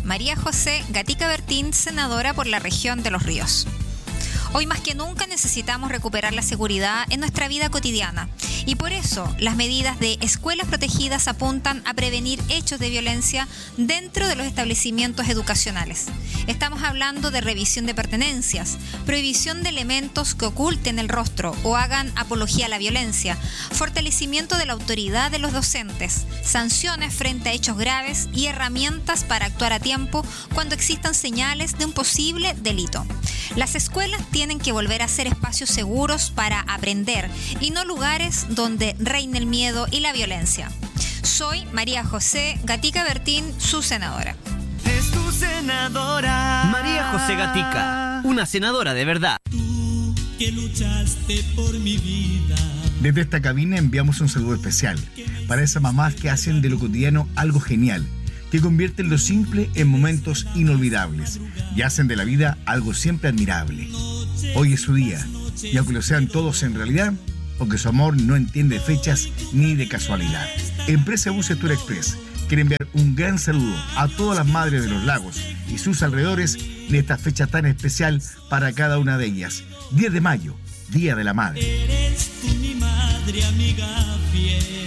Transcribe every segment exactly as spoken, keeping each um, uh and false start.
María José Gatica Bertín, senadora por la región de Los Ríos. Hoy más que nunca necesitamos recuperar la seguridad en nuestra vida cotidiana y por eso las medidas de escuelas protegidas apuntan a prevenir hechos de violencia dentro de los establecimientos educacionales. Estamos hablando de revisión de pertenencias, prohibición de elementos que oculten el rostro o hagan apología a la violencia, fortalecimiento de la autoridad de los docentes, sanciones frente a hechos graves y herramientas para actuar a tiempo cuando existan señales de un posible delito. Las escuelas tienen que volver a ser espacios seguros para aprender y no lugares donde reine el miedo y la violencia. Soy María José Gatica Bertín, su senadora. Es tu senadora. María José Gatica, una senadora de verdad. Tú que luchaste por mi vida. Desde esta cabina enviamos un saludo especial para esas mamás que hacen de lo cotidiano algo genial, que convierten lo simple en momentos inolvidables y hacen de la vida algo siempre admirable. Hoy es su día, y aunque lo sean todos en realidad, porque su amor no entiende de fechas ni de casualidad. Empresa Buses Tour Express quiere enviar un gran saludo a todas las madres de los lagos y sus alrededores en esta fecha tan especial para cada una de ellas. diez de mayo, Día de la Madre. Eres tú mi madre, amiga fiel.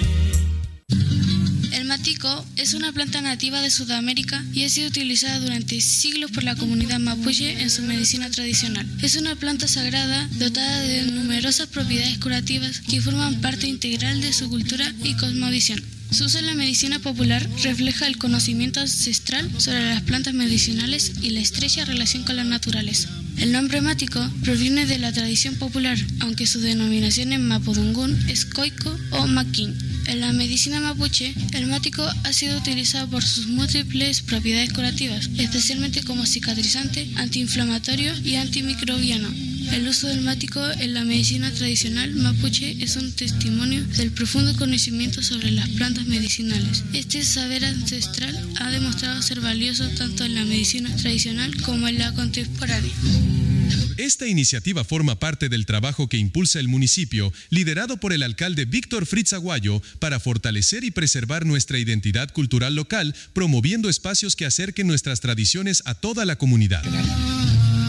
El matico es una planta nativa de Sudamérica y ha sido utilizada durante siglos por la comunidad mapuche en su medicina tradicional. Es una planta sagrada dotada de numerosas propiedades curativas que forman parte integral de su cultura y cosmovisión. Su uso en la medicina popular refleja el conocimiento ancestral sobre las plantas medicinales y la estrecha relación con la naturaleza. El nombre mático proviene de la tradición popular, aunque su denominación en mapudungún es coico o maquín. En la medicina mapuche, el mático ha sido utilizado por sus múltiples propiedades curativas, especialmente como cicatrizante, antiinflamatorio y antimicrobiano. El uso del mático en la medicina tradicional mapuche es un testimonio del profundo conocimiento sobre las plantas medicinales. Este saber ancestral ha demostrado ser valioso tanto en la medicina tradicional como en la contemporánea. Esta iniciativa forma parte del trabajo que impulsa el municipio, liderado por el alcalde Víctor Fritz Aguayo, para fortalecer y preservar nuestra identidad cultural local, promoviendo espacios que acerquen nuestras tradiciones a toda la comunidad.